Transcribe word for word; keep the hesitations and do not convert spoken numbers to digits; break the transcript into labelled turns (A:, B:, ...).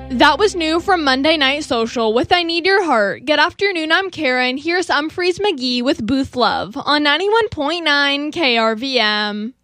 A: That was new from Monday Night Social with I Need Your Heart. Good afternoon, I'm Karen. Here's Umphreys McGee with Booth Love on ninety-one point nine K R V M.